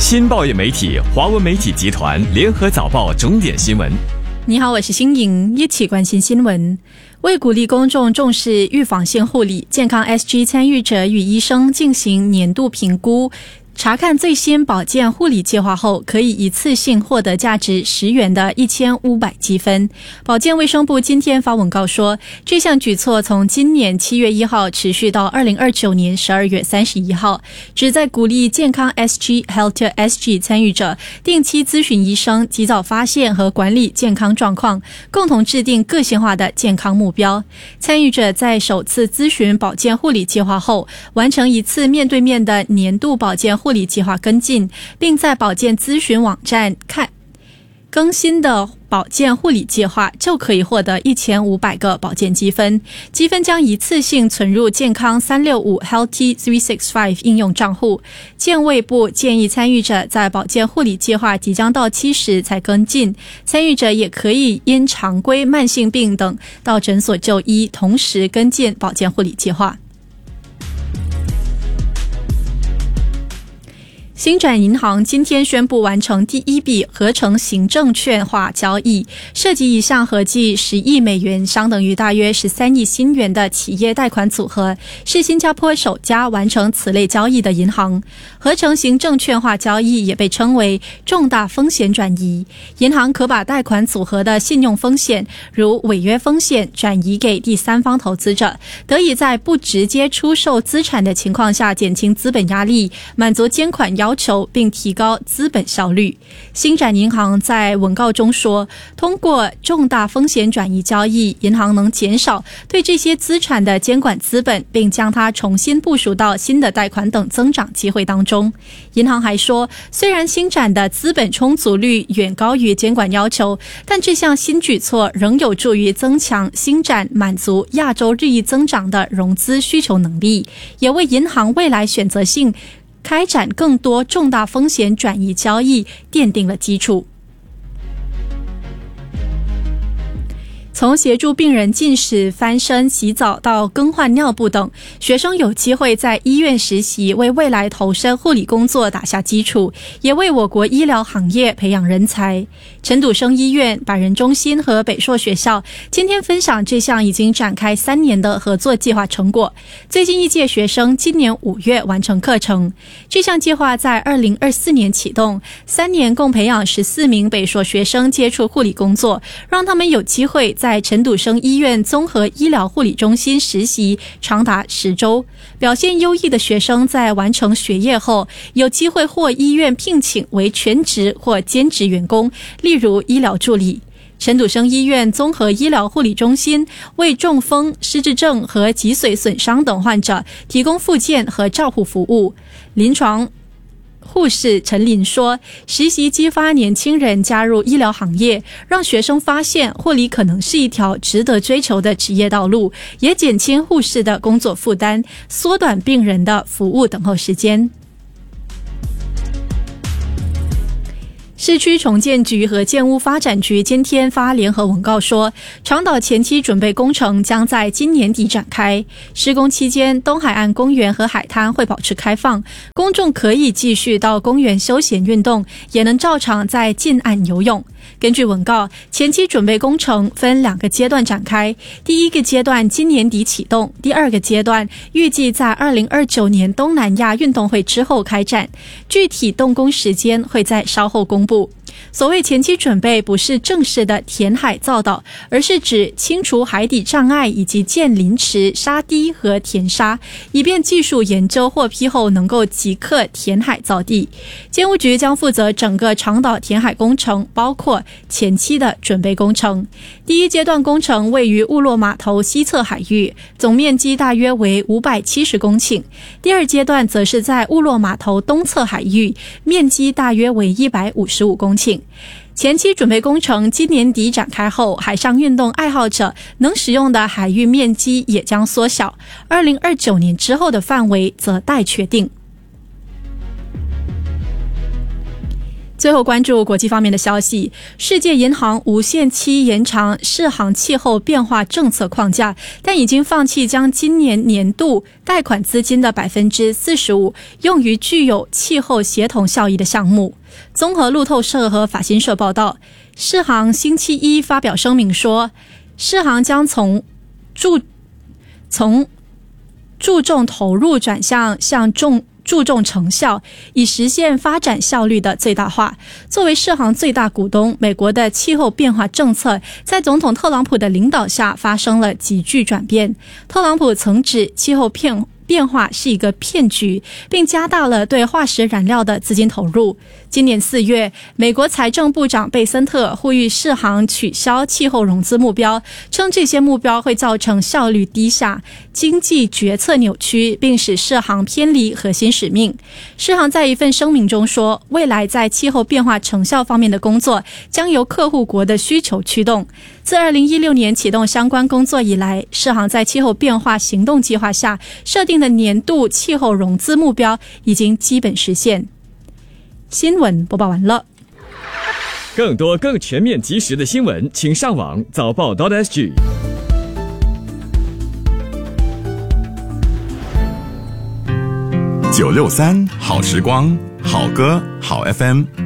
新报业媒体华文媒体集团联合早报重点新闻。 你好，我是欣莹，一起关心新闻。为鼓励公众重视预防性护理，健康 SG 参与者与医生进行年度评估，查看最新保健护理计划后，可以一次性获得价值10元的1500积分。保健卫生部今天发文告说，这项举措从今年7月1号持续到2029年12月31号，旨在鼓励健康 SG Health SG 参与者定期咨询医生，及早发现和管理健康状况，共同制定个性化的健康目标。参与者在首次咨询保健护理计划后，完成一次面对面的年度保健护理计划跟进，并在保健咨询网站看更新的保健护理计划，就可以获得1500个保健积分。积分将一次性存入健康365 Healthy 365应用账户。健卫部建议参与者在保健护理计划即将到期时才跟进，参与者也可以因常规慢性病等到诊所就医，同时跟进保健护理计划。星展银行今天宣布完成第一笔合成行政券化交易，涉及一项合计10亿美元，相等于大约13亿新元的企业贷款组合，是新加坡首家完成此类交易的银行。合成行政券化交易也被称为重大风险转移，银行可把贷款组合的信用风险，如违约风险，转移给第三方投资者，得以在不直接出售资产的情况下减轻资本压力，满足监管要求，并提高资本效率。星展银行在文告中说，通过重大风险转移交易，银行能减少对这些资产的监管资本，并将它重新部署到新的贷款等增长机会当中。银行还说，虽然星展的资本充足率远高于监管要求，但这项新举措仍有助于增强星展满足亚洲日益增长的融资需求能力，也为银行未来选择性开展更多重大风险转移交易奠定了基础。从协助病人进食、翻身、洗澡到更换尿布等，学生有机会在医院实习，为未来投身护理工作打下基础，也为我国医疗行业培养人才。陈笃生医院、百人中心和北硕学校今天分享这项已经展开3年的合作计划成果。最近一届学生今年5月完成课程。这项计划在2024年启动，3年共培养14名北硕学生接触护理工作，让他们有机会在陈笃生医院综合医疗护理中心实习长达10周。表现优异的学生在完成学业后，有机会获医院聘请为全职或兼职员工，例如医疗助理。陈笃生医院综合医疗护理中心为中风、失智症和脊髓损伤等患者提供复健和照护服务。临床护士陈琳说，实习激发年轻人加入医疗行业，让学生发现护理可能是一条值得追求的职业道路，也减轻护士的工作负担，缩短病人的服务等候时间。市区重建局和建屋发展局今天发联合文告说，长岛前期准备工程将在今年底展开。施工期间，东海岸公园和海滩会保持开放，公众可以继续到公园休闲运动，也能照常在近岸游泳。根据文告，前期准备工程分2个阶段展开，第一个阶段今年底启动，第2个阶段预计在2029年东南亚运动会之后开展，具体动工时间会在稍后公布。所谓前期准备，不是正式的填海造岛，而是指清除海底障碍以及建林池、沙堤和填沙，以便技术研究获批后能够即刻填海造地。建屋局将负责整个长岛填海工程，包括前期的准备工程。第一阶段工程位于雾洛码头西侧海域，总面积大约为570公顷。第二阶段则是在雾洛码头东侧海域，面积大约为155公顷。前期准备工程今年底展开后，海上运动爱好者能使用的海域面积也将缩小，2029年之后的范围则待确定。 最后关注国际方面的消息，世界银行无限期延长世行气候变化政策框架，但已经放弃将今年年度贷款资金的 45% 用于具有气候协同效益的项目。综合路透社和法新社报道，世行星期一发表声明说，世行将从注重投入转向注重成效，以实现发展效率的最大化。作为世行最大股东，美国的气候变化政策在总统特朗普的领导下发生了急剧转变。特朗普曾指气候变化是一个骗局，并加大了对化石燃料的资金投入。今年4月，美国财政部长贝森特呼吁世行取消气候融资目标，称这些目标会造成效率低下、经济决策扭曲，并使世行偏离核心使命。世行在一份声明中说，未来在气候变化成效方面的工作将由客户国的需求驱动。自2016年启动相关工作以来，世行在气候变化行动计划下设定的年度气候融资目标已经基本实现。新闻播报完了。 更多更全面及时的新闻，请上网早报.sg。 963好时光，好歌好 FM。